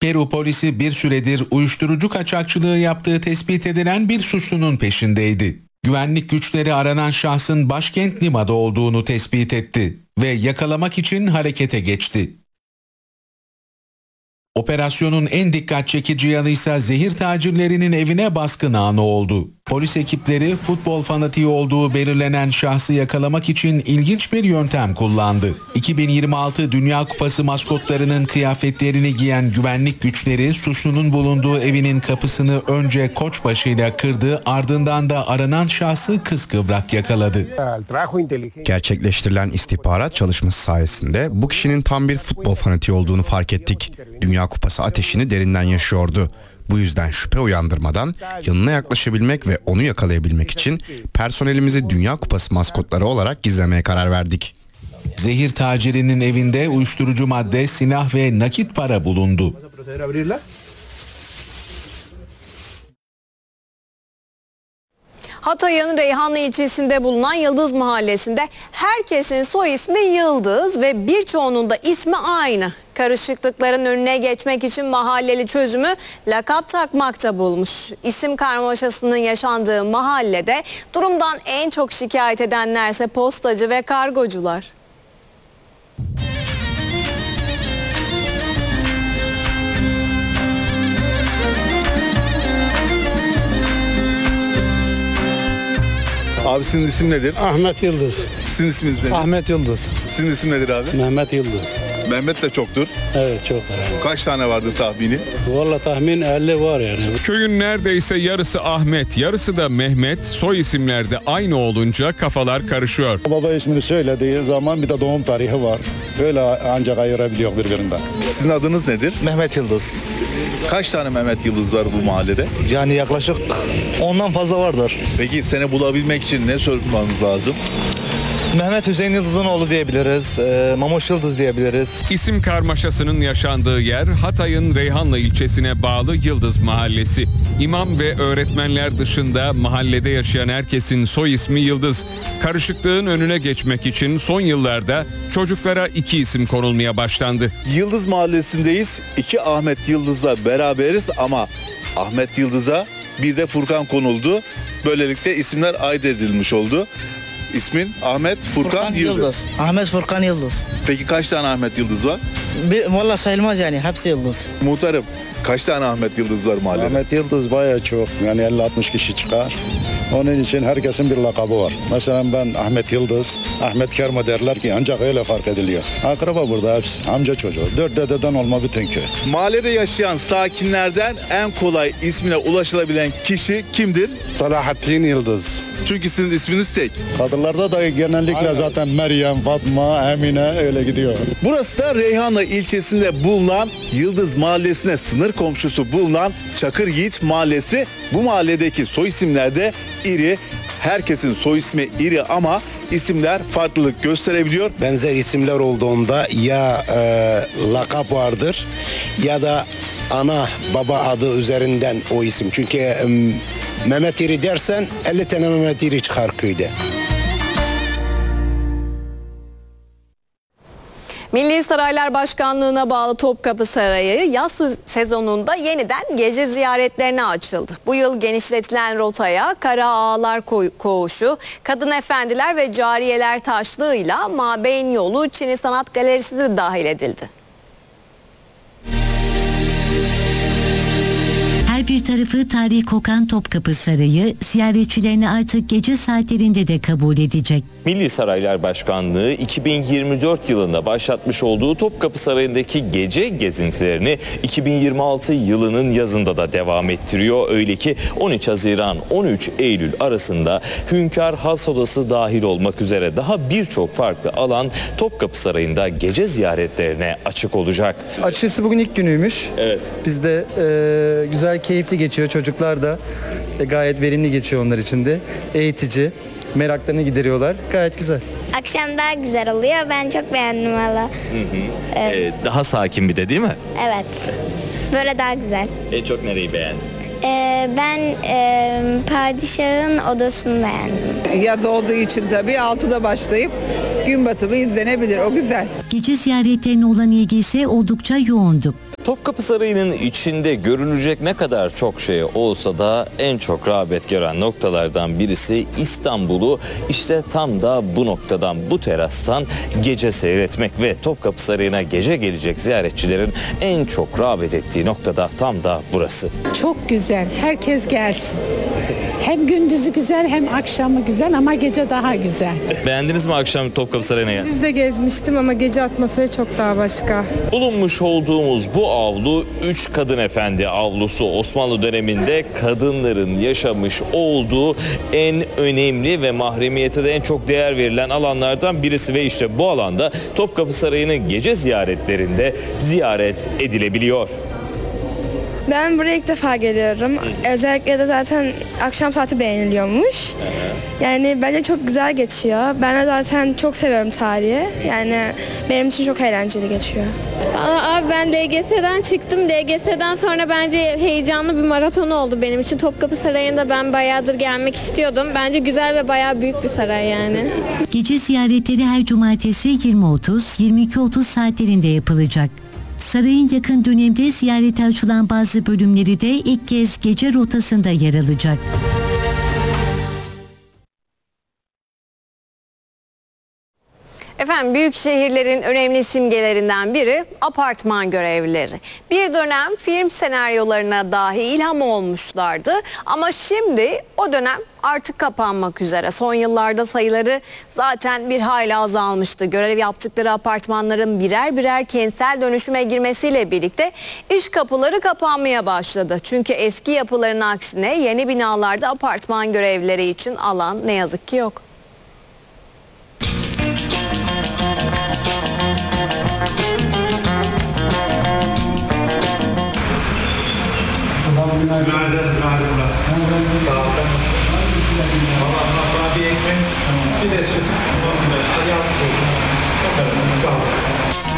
Peru polisi bir süredir uyuşturucu kaçakçılığı yaptığı tespit edilen bir suçlunun peşindeydi. Güvenlik güçleri aranan şahsın başkent Lima'da olduğunu tespit etti ve yakalamak için harekete geçti. Operasyonun en dikkat çekici yanı ise zehir tacirlerinin evine baskın anı oldu. Polis ekipleri futbol fanatiği olduğu belirlenen şahsı yakalamak için ilginç bir yöntem kullandı. 2026 Dünya Kupası maskotlarının kıyafetlerini giyen güvenlik güçleri suçlunun bulunduğu evinin kapısını önce koçbaşıyla kırdı, ardından da aranan şahsı kıskıvrak yakaladı. Gerçekleştirilen istihbarat çalışması sayesinde bu kişinin tam bir futbol fanatiği olduğunu fark ettik. Dünya Kupası ateşini derinden yaşıyordu. Bu yüzden şüphe uyandırmadan yanına yaklaşabilmek ve onu yakalayabilmek için personelimizi Dünya Kupası maskotları olarak gizlemeye karar verdik. Zehir tacirinin evinde uyuşturucu madde, silah ve nakit para bulundu. Hatay'ın Reyhanlı ilçesinde bulunan Yıldız Mahallesi'nde herkesin soy ismi Yıldız ve birçoğunun da ismi aynı. Karışıklıkların önüne geçmek için mahalleli çözümü lakap takmakta bulmuş. İsim karmaşasının yaşandığı mahallede durumdan en çok şikayet edenlerse postacı ve kargocular. Abi sizin isim nedir? Ahmet Yıldız. Sizin isminiz nedir? Ahmet Yıldız. Sizin isim nedir abi? Mehmet Yıldız. Mehmet de çoktur. Evet, çok var. Kaç tane vardır tahmini? Vallahi tahmin 50 var yani. Köyün neredeyse yarısı Ahmet, yarısı da Mehmet. Soy isimlerde aynı olunca kafalar karışıyor. Baba ismini söylediği zaman bir de doğum tarihi var. Öyle ancak ayırabiliyor birbirinden. Sizin adınız nedir? Mehmet Yıldız. Kaç tane Mehmet Yıldız var bu mahallede? Yani yaklaşık 10'dan fazla vardır. Peki seni bulabilmek için ne sormamız lazım? Mehmet Hüseyin Yıldız'ın oğlu diyebiliriz. Mamoş Yıldız diyebiliriz. İsim karmaşasının yaşandığı yer Hatay'ın Reyhanlı ilçesine bağlı Yıldız Mahallesi. İmam ve öğretmenler dışında mahallede yaşayan herkesin soy ismi Yıldız. Karışıklığın önüne geçmek için son yıllarda çocuklara 2 isim konulmaya başlandı. Yıldız Mahallesi'ndeyiz. 2 Ahmet Yıldız'la beraberiz ama Ahmet Yıldız'a bir de Furkan konuldu. Böylelikle isimler ayırt edilmiş oldu. İsmin Ahmet Furkan Yıldız. Ahmet Furkan Yıldız. Peki kaç tane Ahmet Yıldız var? Valla sayılmaz yani, hepsi Yıldız. Muhtarım, kaç tane Ahmet Yıldız var mahallede? Ahmet Yıldız bayağı çok. Yani 50-60 kişi çıkar. Onun için herkesin bir lakabı var. Mesela ben Ahmet Yıldız, Ahmet Kerma derler ki ancak öyle fark ediliyor. Akraba burada hepsi. Amca çocuğu. 4 dededen olma bütün köy. Mahallede yaşayan sakinlerden en kolay ismine ulaşılabilen kişi kimdir? Salahattin Yıldız. Çünkü sizin isminiz tek. Kadınlarda da genellikle zaten Meryem, Fatma, Emine öyle gidiyor. Burası da Reyhanlı ilçesinde bulunan Yıldız Mahallesi'ne sınır komşusu bulunan Çakır Yiğit Mahallesi. Bu mahalledeki soy isimler de iri. Herkesin soy ismi iri ama isimler farklılık gösterebiliyor. Benzer isimler olduğunda ya lakap vardır ya da ana baba adı üzerinden o isim. Çünkü Mehmet İri dersen 50 tane Mehmet İri çıkar köyde. Milli Saraylar Başkanlığı'na bağlı Topkapı Sarayı yaz sezonunda yeniden gece ziyaretlerine açıldı. Bu yıl genişletilen rotaya Kara Ağalar Koğuşu, Kadın Efendiler ve Cariyeler Taşlığı'yla Mabeyn Yolu Çini Sanat Galerisi de dahil edildi. Her bir tarafı tarih kokan Topkapı Sarayı ziyaretçilerini artık gece saatlerinde de kabul edecek. Milli Saraylar Başkanlığı 2024 yılında başlatmış olduğu Topkapı Sarayı'ndaki gece gezintilerini 2026 yılının yazında da devam ettiriyor. Öyle ki 13 Haziran 13 Eylül arasında Hünkâr Has Odası dahil olmak üzere daha birçok farklı alan Topkapı Sarayı'nda gece ziyaretlerine açık olacak. Açılışı bugün ilk günüymüş. Evet. Biz de güzel, keyifli geçiyor. Çocuklar da gayet verimli geçiyor onlar için de. Eğitici, meraklarını gideriyorlar. Gayet güzel. Akşam daha güzel oluyor. Ben çok beğendim valla. Evet. Daha sakin bir de değil mi? Evet. Böyle daha güzel. En çok nereyi beğendin? Ben padişahın odasını beğendim. Yaz olduğu için tabii 6'da başlayıp gün batımı izlenebilir. O güzel. Gece ziyaretlerine olan ilgi ise oldukça yoğundu. Topkapı Sarayı'nın içinde görülecek ne kadar çok şey olsa da en çok rağbet gören noktalardan birisi İstanbul'u işte tam da bu noktadan, bu terastan gece seyretmek ve Topkapı Sarayı'na gece gelecek ziyaretçilerin en çok rağbet ettiği noktada tam da burası. Çok güzel. Herkes gelsin. Hem gündüzü güzel hem akşamı güzel ama gece daha güzel. Beğendiniz mi akşam Topkapı Sarayı'na geldiniz? Biz de gezmiştim ama gece atmosferi çok daha başka. Bulunmuş olduğumuz bu avlu 3 kadın efendi avlusu. Osmanlı döneminde kadınların yaşamış olduğu en önemli ve mahremiyete de en çok değer verilen alanlardan birisi ve işte bu alanda Topkapı Sarayı'nın gece ziyaretlerinde ziyaret edilebiliyor. Ben buraya ilk defa geliyorum. Özellikle de zaten akşam saati beğeniliyormuş. Yani bence çok güzel geçiyor. Ben de zaten çok seviyorum tarihi. Yani benim için çok eğlenceli geçiyor. Abi ben DGS'den çıktım. DGS'den sonra bence heyecanlı bir maraton oldu benim için. Topkapı Sarayı'nda ben bayağıdır gelmek istiyordum. Bence güzel ve bayağı büyük bir saray yani. Gece ziyaretleri her cumartesi 20.30-22.30 saatlerinde yapılacak. Sarayın yakın dönemde ziyarete açılan bazı bölümleri de ilk kez gece rotasında yer alacak. Efendim büyük şehirlerin önemli simgelerinden biri apartman görevlileri. Bir dönem film senaryolarına dahi ilham olmuşlardı ama şimdi o dönem artık kapanmak üzere. Son yıllarda sayıları zaten bir hayli azalmıştı. Görev yaptıkları apartmanların birer birer kentsel dönüşüme girmesiyle birlikte iş kapıları kapanmaya başladı. Çünkü eski yapıların aksine yeni binalarda apartman görevlileri için alan ne yazık ki yok. Günaydın. Sağ ol. Bir ekmek, bir de süt. Hadi yansın. Sağ olasın.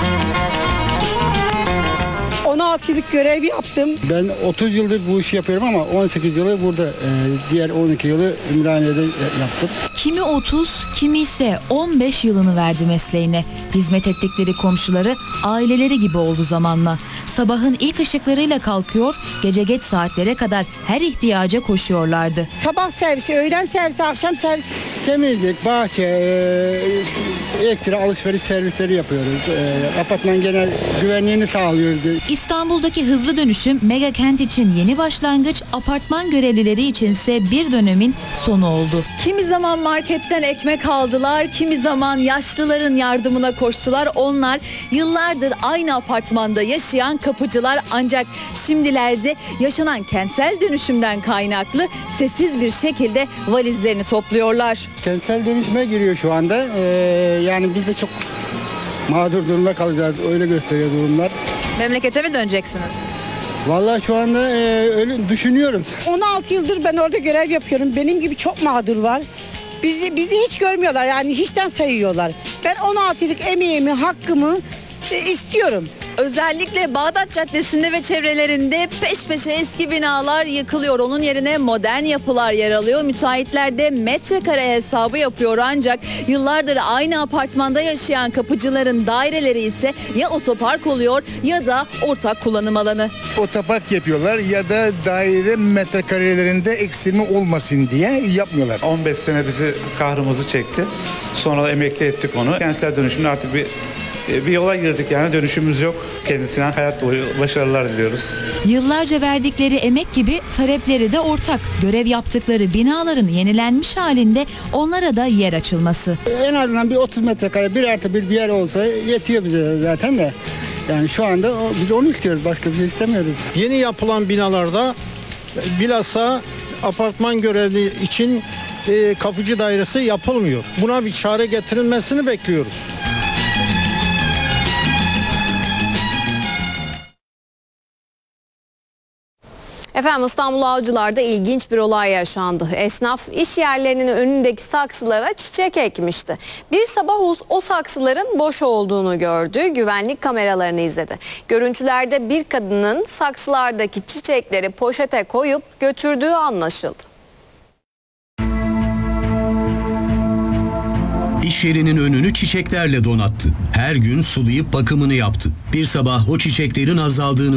16 yıllık görev yaptım. Ben 30 yıldır bu işi yapıyorum ama 18 yılı burada, diğer 12 yılı Ümraniye'de yaptım. Kimi 30, kimi ise 15 yılını verdi mesleğine. Hizmet ettikleri komşuları aileleri gibi oldu zamanla. Sabahın ilk ışıklarıyla kalkıyor, gece geç saatlere kadar her ihtiyaca koşuyorlardı. Sabah servisi, öğlen servisi, akşam servisi. Temizlik, bahçe, ekstra alışveriş servisleri yapıyoruz. Apartman genel güvenliğini sağlıyoruz. İstanbul'daki hızlı dönüşüm mega kent için yeni başlangıç, apartman görevlileri içinse bir dönemin sonu oldu. Kimi zaman marketten ekmek aldılar, kimi zaman yaşlıların yardımına koştular. Onlar yıllardır aynı apartmanda yaşayan kapıcılar, ancak şimdilerde yaşanan kentsel dönüşümden kaynaklı sessiz bir şekilde valizlerini topluyorlar. Kentsel dönüşüme giriyor şu anda. Yani biz de çok mağdur durumda kalacağız. Öyle gösteriyor durumlar. Memlekete mi döneceksiniz? Vallahi şu anda öyle düşünüyoruz. 16 yıldır ben orada görev yapıyorum. Benim gibi çok mağdur var. Bizi hiç görmüyorlar, yani hiçten sayıyorlar. Ben 16 yıllık emeğimi, hakkımı istiyorum. Özellikle Bağdat Caddesi'nde ve çevrelerinde peş peşe eski binalar yıkılıyor. Onun yerine modern yapılar yer alıyor. Müteahhitler de metrekare hesabı yapıyor, ancak yıllardır aynı apartmanda yaşayan kapıcıların daireleri ise ya otopark oluyor ya da ortak kullanım alanı. Otopark yapıyorlar ya da daire metrekarelerinde eksilme olmasın diye yapmıyorlar. 15 sene bizi kahrımızı çekti. Sonra da emekli ettik onu. Kentsel dönüşümde artık bir yola girdik, yani dönüşümüz yok. Kendisine hayat boyu başarılar diliyoruz. Yıllarca verdikleri emek gibi talepleri de ortak. Görev yaptıkları binaların yenilenmiş halinde onlara da yer açılması. En azından bir 30 metrekare 1+1 bir yer olsa yetiyor bize zaten de. Yani şu anda biz onu istiyoruz, başka bir şey istemiyoruz. Yeni yapılan binalarda bilhassa apartman görevli için kapıcı dairesi yapılmıyor. Buna bir çare getirilmesini bekliyoruz. Efendim İstanbul Avcılar'da ilginç bir olay yaşandı. Esnaf iş yerlerinin önündeki saksılara çiçek ekmişti. Bir sabah o saksıların boş olduğunu gördü. Güvenlik kameralarını izledi. Görüntülerde bir kadının saksılardaki çiçekleri poşete koyup götürdüğü anlaşıldı. İş yerinin önünü çiçeklerle donattı. Her gün sulayıp bakımını yaptı. Bir sabah o çiçeklerin azaldığını